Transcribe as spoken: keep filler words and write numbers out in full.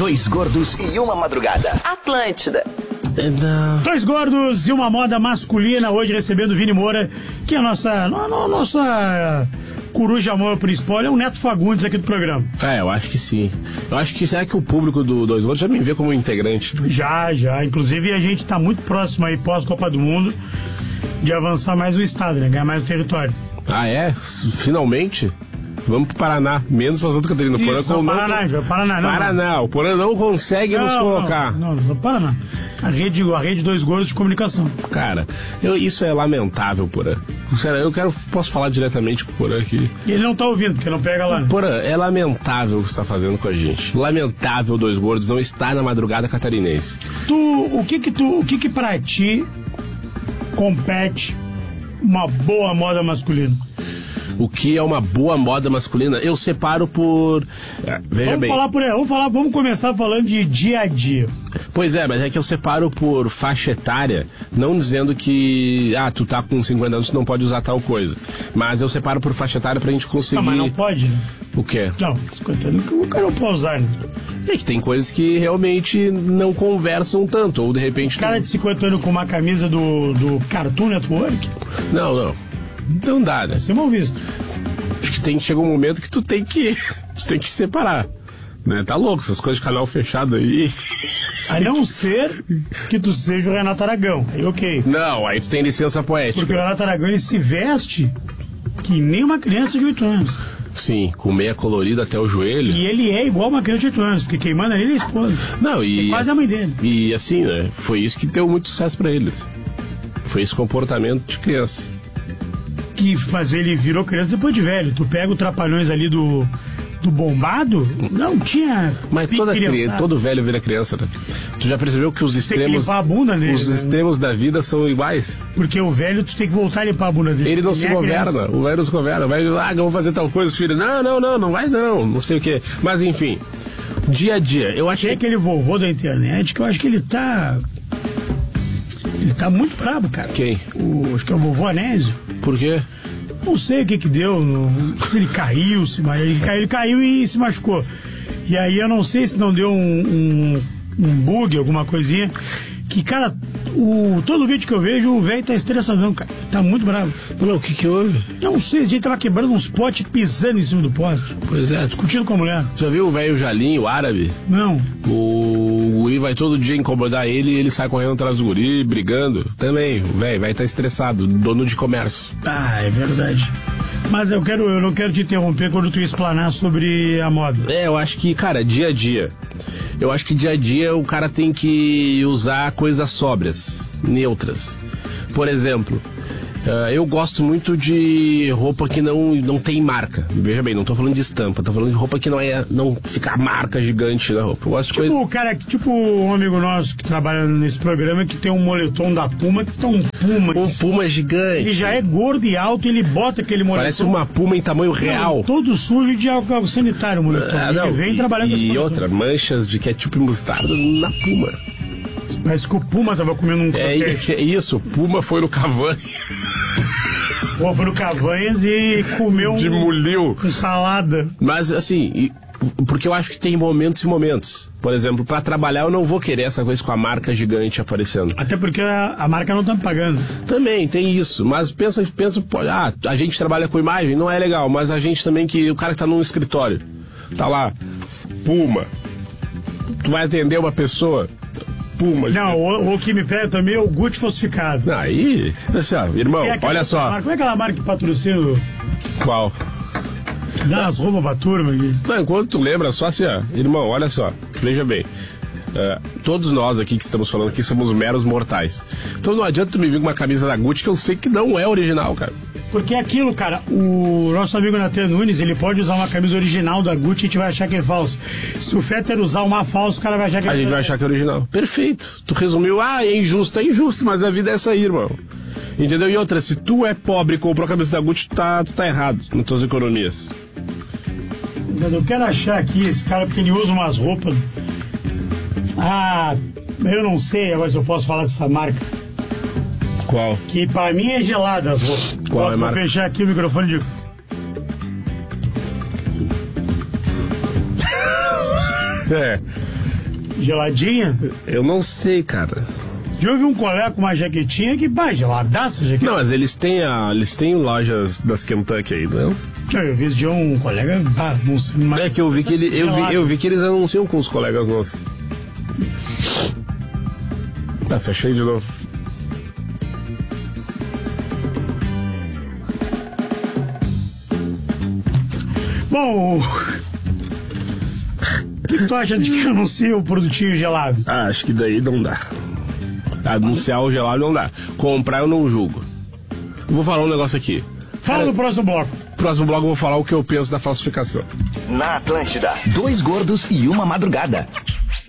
Dois gordos e uma madrugada. Atlântida. Dois gordos e uma moda masculina, hoje recebendo Vini Moura, que é a nossa, no, no, nossa coruja amor principal, é o Neto Fagundes aqui do programa. É, eu acho que sim. Eu acho que, será que o público do Dois Gordos já me vê como integrante? Já, já. Inclusive a gente tá muito próximo aí, pós-Copa do Mundo, de avançar mais o estado, né? Ganhar mais o território. Ah, é? Finalmente? Vamos pro Paraná, menos pra Santa Catarina. Isso, Porã, não, Paraná, a gente vai Paraná, não. Paraná, o Porã não consegue não, nos colocar. Não, não, não, Paraná. A rede, a rede Dois Gordos de comunicação. Cara, eu, isso é lamentável, Porã. Sério, eu quero, posso falar diretamente com o Porã aqui. E ele não tá ouvindo, porque não pega lá. Né? Porã, é lamentável o que você tá fazendo com a gente. Lamentável Dois Gordos não estar na madrugada catarinense. Tu, o que que tu, o que que pra ti compete uma boa moda masculina? O que é uma boa moda masculina? Eu separo por... É, veja vamos bem. Falar por aí, vamos falar, vamos começar falando de dia a dia. Pois é, mas é que eu separo por faixa etária, não dizendo que, ah, tu tá com cinquenta anos, tu não pode usar tal coisa. Mas eu separo por faixa etária pra gente conseguir... Não, mas não pode, né? O quê? Não, cinquenta anos o cara não pode usar, né? É que tem coisas que realmente não conversam tanto, ou de repente... O cara tu... de cinquenta anos com uma camisa do, do Cartoon Network? Não, não. Não dá, né? Vai ser mal visto. Acho que tem, chega um momento que tu tem que, tu tem que se separar. Né? Tá louco, essas coisas de canal fechado aí. A não ser que tu seja o Renato Aragão. Aí ok. Não, aí tu tem licença poética. Porque o Renato Aragão, ele se veste que nem uma criança de oito anos. Sim, com meia colorida até o joelho. E ele é igual uma criança de oito anos, porque quem manda ele é a esposa. Não, e... É quase a mãe dele. E assim, né? Foi isso que deu muito sucesso pra eles. Foi esse comportamento de criança. Que, mas ele virou criança depois de velho. Tu pega o Trapalhões ali do, do Bombado, não tinha... Mas toda criança, todo velho vira criança, né? Tu já percebeu que os extremos... Tem que limpar a bunda dele, os né? extremos da vida são iguais? Porque o velho, tu tem que voltar a limpar a bunda dele. Ele não se governa, o velho não se governa. Vai, ah, vamos fazer tal coisa, os filhos. Não, não, não, não vai não, não sei o quê. Mas enfim, dia a dia, eu acho Tem que... aquele vovô da internet que eu acho que ele tá... Ele tá muito brabo, cara. Quem? O, acho que é o vovô Anésio. Por quê? Não sei o que que deu, não, se ele caiu, se ele caiu, ele caiu e se machucou. E aí eu não sei se não deu um, um, um bug, alguma coisinha, que, cara, o, todo vídeo que eu vejo, o velho tá estressadão, cara. Tá muito bravo. Não, o que que houve? Não sei, a gente tava quebrando uns potes, pisando em cima do pote. Pois é. Discutindo com a mulher. Já viu o velho Jalim, o árabe? Não. O guri vai todo dia incomodar ele e ele sai correndo atrás do guri, brigando. Também, o velho vai estar estressado, dono de comércio. Ah, é verdade. Mas eu quero, eu não quero te interromper quando tu explanar sobre a moda. É, eu acho que, cara, dia a dia. Eu acho que dia a dia o cara tem que usar coisas sóbrias, neutras. Por exemplo, uh, eu gosto muito de roupa que não, não tem marca. Veja bem, não tô falando de estampa, tô falando de roupa que não é, não fica marca gigante na roupa. Eu gosto tipo, de coisa... cara, tipo um amigo nosso que trabalha nesse programa que tem um moletom da Puma, que tá um Puma. Um Puma gigante. Ele já é gordo e alto, ele bota aquele moletom. Parece uma Puma em tamanho real. Não, todo sujo de álcool sanitário, o moletom. Ah, não, ele vem e, trabalhando com esse E moletom. outra, manchas de ketchup e mostarda na Puma. Parece que o Puma tava comendo um É, croquete. é isso, Puma foi no Cavani. Pô, foi no Cavanhas e comeu De um, mulil. com salada. Mas assim, e, porque eu acho que tem momentos e momentos. Por exemplo, pra trabalhar eu não vou querer essa coisa com a marca gigante aparecendo. Até porque a, a marca não tá me pagando. Também tem isso, mas pensa, pensa, pô, ah, a gente trabalha com imagem, não é legal, mas a gente também que, o cara que tá num escritório, tá lá, Puma, tu vai atender uma pessoa, Puma. Não, o, o que me pega também é o Gucci falsificado. Aí, assim, ó, irmão, É aquela olha só. Marca, como é aquela marca que patrocina o... Qual? que dá as roupas pra turma aqui? Não, enquanto tu lembra, só assim, ó, irmão, olha só, veja bem. Uh, todos nós aqui que estamos falando aqui somos meros mortais. Então não adianta tu me vir com uma camisa da Gucci que eu sei que não é original, cara. Porque é aquilo, cara, o nosso amigo Natan Nunes, ele pode usar uma camisa original da Gucci e a gente vai achar que é falso. Se o Fetter usar uma falsa, o cara vai achar que é A gente vai achar que é original. Perfeito. Tu resumiu, ah, é injusto, é injusto, mas a vida é essa aí, irmão. Entendeu? E outra, se tu é pobre e comprou a camisa da Gucci, tu tá, tu tá errado nas tuas economias. Eu quero achar aqui esse cara porque ele usa umas roupas. Ah, eu não sei agora se eu posso falar dessa marca. Qual? Que pra mim é gelada as roupas. Qual Vou é a marca? fechar aqui o microfone de... É. Geladinha? Eu não sei, cara. Eu vi um colega com uma jaquetinha que, pá, geladaça a jaqueta. Não, mas eles têm, a, eles têm lojas das Kentucky aí, não? Não, eu vi de um colega, pá, não sei, mas... É que eu vi que, ele, eu vi, eu vi que eles anunciam com os colegas nossos. Tá, fechei de novo. Bom, o que, que tu acha de que anuncia o produtinho gelado? Ah, acho que daí não dá. Anunciar o gelado não dá. Comprar eu não julgo. Vou falar um negócio aqui. Fala Cara, no próximo bloco. Próximo bloco eu vou falar o que eu penso da falsificação. Na Atlântida, dois gordos e uma madrugada.